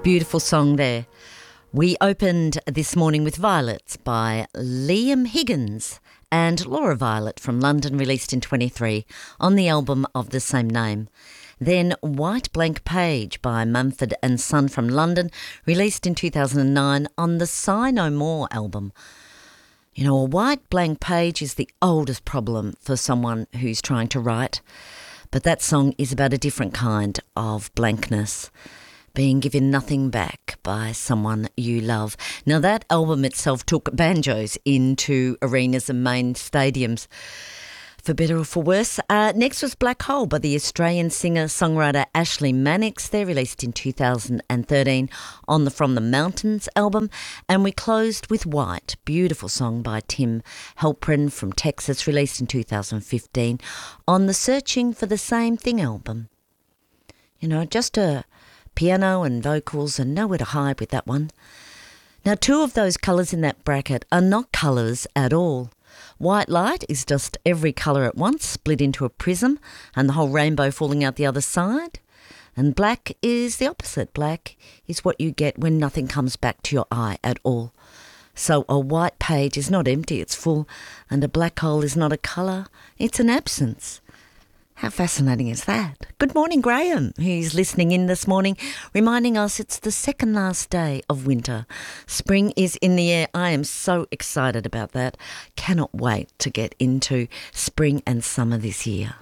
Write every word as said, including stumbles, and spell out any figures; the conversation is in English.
Beautiful song there. We opened this morning with Violets by Liam Higgins and Laura Violet from London, released in twenty-three on the album of the same name. Then White Blank Page by Mumford and Son from London, released in two thousand nine on the Sigh No More album. You know, a white blank page is the oldest problem for someone who's trying to write, but that song is about a different kind of blankness. Being given nothing back by someone you love. Now, that album itself took banjos into arenas and main stadiums, for better or for worse. Uh, next was Black Hole by the Australian singer-songwriter Ashley Mannix. They're released in two thousand thirteen on the From the Mountains album. And we closed with White, beautiful song by Tim Halperin from Texas, released in two thousand fifteen on the Searching for the Same Thing album. You know, just a piano and vocals and nowhere to hide with that one. Now, two of those colours in that bracket are not colours at all. White light is just every colour at once split into a prism and the whole rainbow falling out the other side. And black is the opposite. Black is what you get when nothing comes back to your eye at all. So a white page is not empty, it's full, and a black hole is not a colour, it's an absence. How fascinating is that? Good morning, Graham, who's listening in this morning, reminding us it's the second last day of winter. Spring is in the air. I am so excited about that. Cannot wait to get into spring and summer this year.